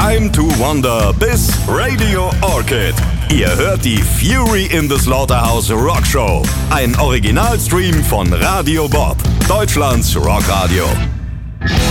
Time to Wonder bis Radio Orchid. Ihr hört die Fury in the Slaughterhouse Rockshow. Ein Originalstream von Radio Bob, Deutschlands Rockradio.